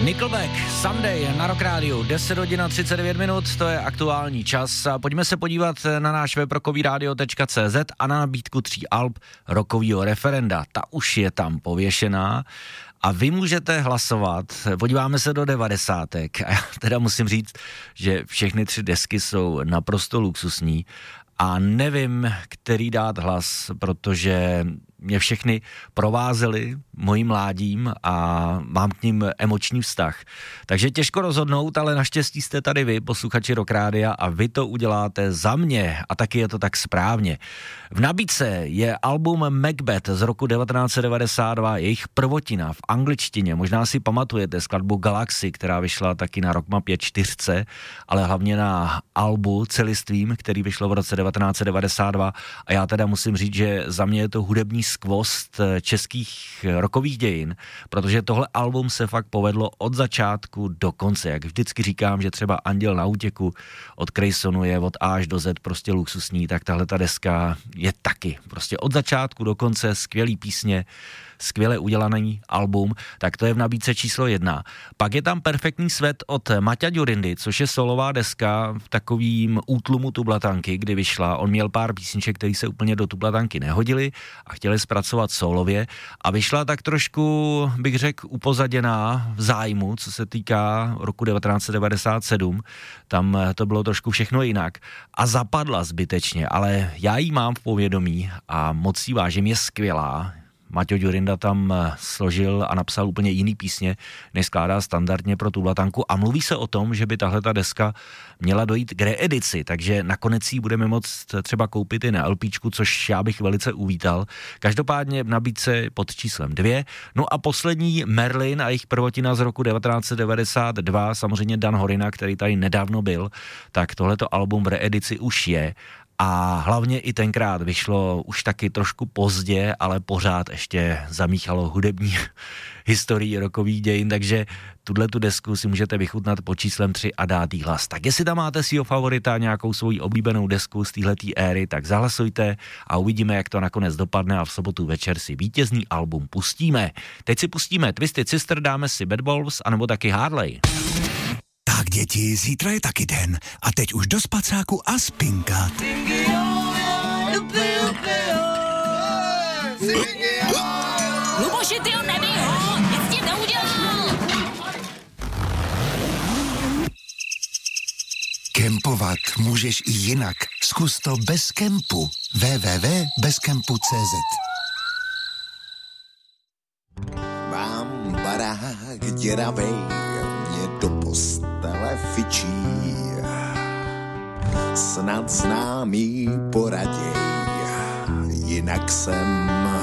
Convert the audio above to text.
Nickelback, Sunday na Rock Radio, 10 hodin a 39 minut, to je aktuální čas. A pojďme se podívat na náš web rockovyradio.cz a na nabídku 3 alb rockovýho referenda. Ta už je tam pověšená a vy můžete hlasovat. Podíváme se do 90. A já teda musím říct, že všechny 3 desky jsou naprosto luxusní a nevím, který dát hlas, protože mě všechny provázely mojím mládím a mám k ním emoční vztah. Takže těžko rozhodnout, ale naštěstí jste tady vy, posluchači Rock Rádia, a vy to uděláte za mě a taky je to tak správně. V nabídce je album Macbeth z roku 1992, jejich prvotina v angličtině. Možná si pamatujete skladbu Galaxy, která vyšla taky na Rockmapě 4, ale hlavně na albu celistvím, který vyšlo v roce 1992. A já teda musím říct, že za mě je to hudební skvost českých rockových dějin, protože tohle album se fakt povedlo od začátku do konce. Jak vždycky říkám, že třeba Anděl na útěku od Creysonu je od A až do Z prostě luxusní, tak tahle ta deska je taky. Prostě od začátku do konce skvělý písně, skvěle udělaný album, tak to je v nabídce číslo 1. Pak je tam Perfektní svět od Maťa Ďurindy, což je solová deska v takovým útlumu tublatanky, kdy vyšla. On měl pár písniček, které se úplně do tublatanky nehodily a chtěli zpracovat solově a vyšla tak trošku, bych řekl, upozaděná v zájmu, co se týká roku 1997. Tam to bylo trošku všechno jinak a zapadla zbytečně, ale já ji mám v povědomí a moc jí vážím, je skvělá. Maťo Ďurinda tam složil a napsal úplně jiný písně, než skládá standardně pro tublatanku a mluví se o tom, že by tahleta deska měla dojít k reedici, takže nakonec ji budeme moct třeba koupit i na LPčku, což já bych velice uvítal. Každopádně v nabídce pod číslem 2. No a poslední Merlin a jejich prvotina z roku 1992, samozřejmě Dan Horina, který tady nedávno byl, tak tohleto album v reedici už je. A hlavně i tenkrát vyšlo už taky trošku pozdě, ale pořád ještě zamíchalo hudební historii rockových dějin, takže tu desku si můžete vychutnat pod číslem 3 a dát jí hlas. Tak jestli tam máte svýho favorita, nějakou svoji oblíbenou desku z téhletý éry, tak zahlasujte a uvidíme, jak to nakonec dopadne a v sobotu večer si vítězný album pustíme. Teď si pustíme Twisted Sister, dáme si Bad Wolves anebo taky Harley. Tak děti, zítra je taky den a teď už do spacáku a spinkat. Luboši, ty ho nebij ho, nic ti neudělal. Kempovat můžeš i jinak. Zkus to bez kempu. www.bezkempu.cz. Mám barák děravej, mě do postele fičí. Snad známý poraděj, jinak jsem